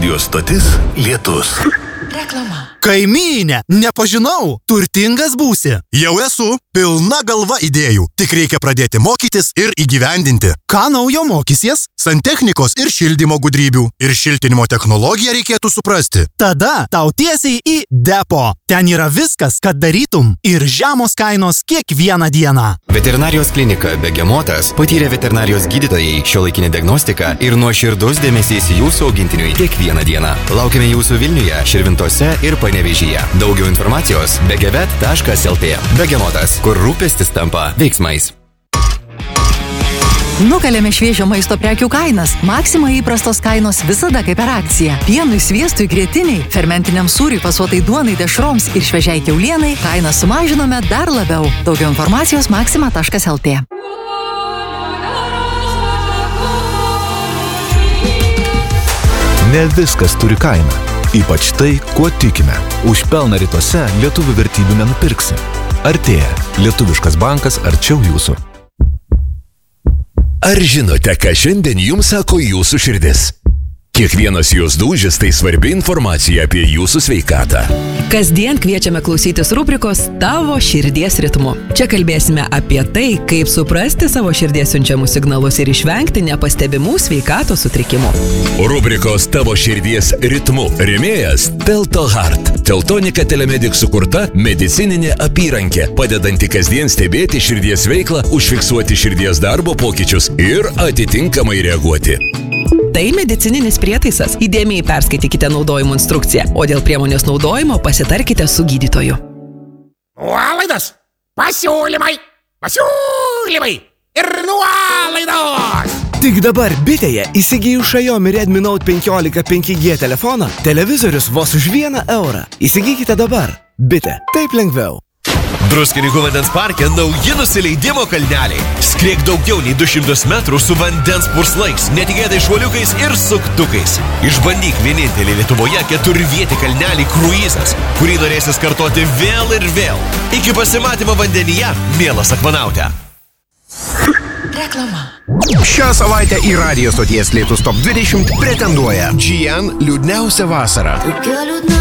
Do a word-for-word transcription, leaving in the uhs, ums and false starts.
Radio stotis Lietus. Reklama. Kaimynė, nepažinau, turtingas būsi. Jau esu, pilna galva idėjų, tik reikia pradėti mokytis ir įgyvendinti. Ką naujo mokysies? Santechnikos ir šildymo gudrybių. Ir šiltinimo technologiją reikėtų suprasti. Tada tau tiesiai į depo. Ten yra viskas, kad darytum ir žemos kainos kiekvieną dieną. Veterinarijos klinika Begemotas patyrė veterinarijos gydytojai, šiuolaikinė diagnostika ir nuoširdus dėmesys jūsų augintiniui kiekvieną dieną. Laukiame jūsų Vilniuje, Širvintose ir Panevėžyje. Daugiau informacijos begevet taškas lt. Begemotas, kur rūpestis tampa veiksmais. Nukalėme šviežio maisto prekių kainas. Maxima įprastos kainos visada kaip per akciją. Pienui, sviestui, grietiniai, fermentiniam sūriui, pasuotai duonai, dešroms ir šviežiai kiaulienai kainą sumažinome dar labiau. Daugiau informacijos maxima taškas lt. Ne viskas turi kainą. Ypač tai, kuo tikime. Už pelną rytuose lietuvių vertybių nenupirksi. Artėja. Lietuviškas bankas arčiau jūsų. Ar žinote, ką šiandien jums sako jūsų širdis? Kiekvienas jos dūžis tai svarbi informacija apie jūsų sveikatą. Kasdien kviečiame klausytis rubrikos Tavo širdies ritmu. Čia kalbėsime apie tai, kaip suprasti savo širdies siunčiamus signalus ir išvengti nepastebimų sveikatos sutrikimų. Rubrikos Tavo širdies ritmu rėmėjas Teltoheart. Teltonika Telemedic sukurta medicininė apyrankė, padedanti kasdien stebėti širdies veiklą, užfiksuoti širdies darbo pokyčius ir atitinkamai reaguoti. Tai medicininis prietaisas. Įdėmiai perskaitykite naudojimo instrukciją, o dėl priemonės naudojimo pasitarkite su gydytoju. Nuolaidos, pasiūlymai, pasiūlymai ir nuolaidos. Tik dabar Bitėje įsigijus Xiaomi Redmi Note penkiolika penki G telefoną, televizorius vos už vieną eurą. Įsigykite dabar. Bitė. Taip lengviau. Druskininkų vandens parke nauji nusileidimo kalneliai. Skriek daugiau nei du šimtus metrų su vandens purslais, netikėtais šuoliukais ir suktukais. Išbandyk vienintelį Lietuvoje keturvietį kalnelį kruizas, kurį norėsis kartoti vėl ir vėl. Iki pasimatymo vandenyje, mielas akvanaute. Reklama. Šią savaitę į radijo stoties Lietus Top dvidešimt pretenduoja G N liūdniausia vasara.